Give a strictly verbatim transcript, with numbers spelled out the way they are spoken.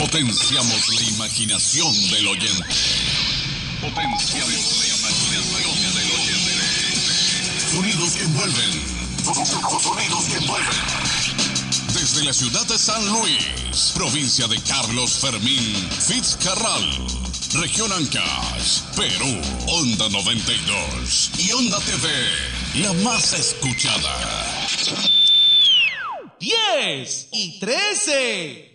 Potenciamos la imaginación del oyente. Potenciamos la imaginación del oyente. Sonidos que envuelven. Sonidos que envuelven. Desde la ciudad de San Luis, provincia de Carlos Fermín Fitzcarral, región Ancash, Perú, Onda noventa y dos y Onda T V, la más escuchada. diez y trece.